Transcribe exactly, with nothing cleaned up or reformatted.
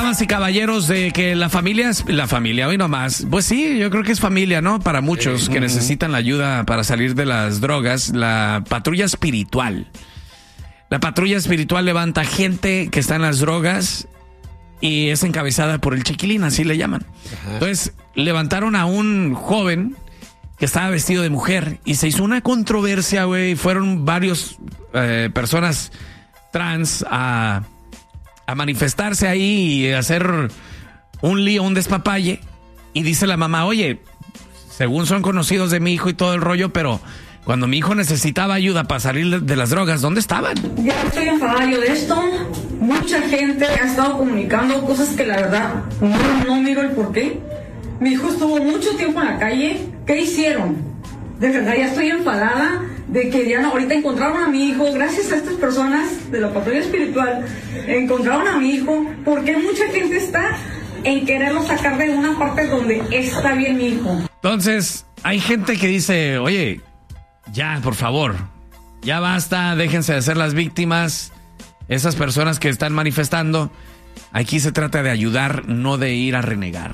damas y caballeros, de que la familia es la familia, hoy nomás. Pues sí, yo creo que es familia, ¿no? Para muchos sí. que uh-huh. necesitan la ayuda para salir de las drogas, la patrulla espiritual. La patrulla espiritual levanta gente que está en las drogas y es encabezada por el Chiquilín, así le llaman. Ajá. Entonces, levantaron a un joven que estaba vestido de mujer y se hizo una controversia, güey. Fueron varios eh, personas trans a, a manifestarse ahí y hacer un lío, un despapalle. Y dice la mamá, oye, según son conocidos de mi hijo y todo el rollo, pero cuando mi hijo necesitaba ayuda para salir de las drogas, ¿dónde estaban? Ya estoy enfadada yo de esto. Mucha gente ha estado comunicando cosas que la verdad no, no miro el porqué. Mi hijo estuvo mucho tiempo en la calle. ¿Qué hicieron? De verdad ya estoy enfadada de que ya no, ahorita encontraron a mi hijo. Gracias a estas personas de la patrulla espiritual encontraron a mi hijo. Porque mucha gente está en quererlo sacar de una parte donde está bien mi hijo. Entonces hay gente que dice, oye, ya, por favor, ya basta, déjense de ser las víctimas. Esas personas que están manifestando, aquí se trata de ayudar, no de ir a renegar.